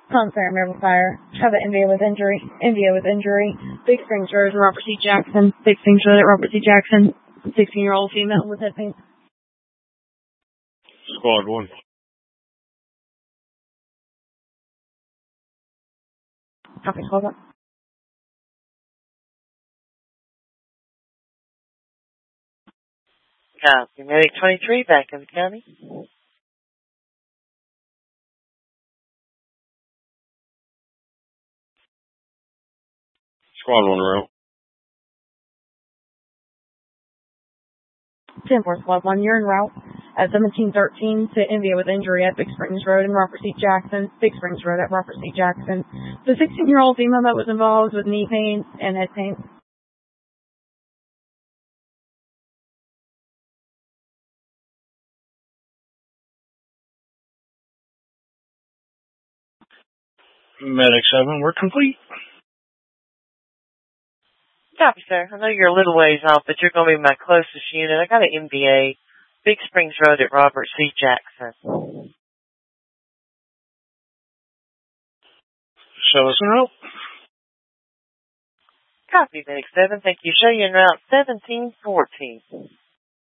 Fire, Maryville Fire. Have an India with injury. Big Springs Road, Robert C. Jackson. Big Springs Road at Robert C. Jackson. 16-year-old female with head pain. Squad 1. Copy, hold up. Copy. Medic 23 back in the county. Squad 1 route. 10-4, Squad 1, you're en route at 1713 to India with injury at Big Springs Road and Robert C. Jackson. Big Springs Road at Robert C. Jackson. The 16-year-old female that was involved with knee pain and head pain. Medic 7, we're complete. Copy, sir. I know you're a little ways off, but you're going to be my closest unit. I got an MBA, Big Springs Road at Robert C. Jackson. Show us en route. Copy, Medic 7. Thank you. Show you en route 1714.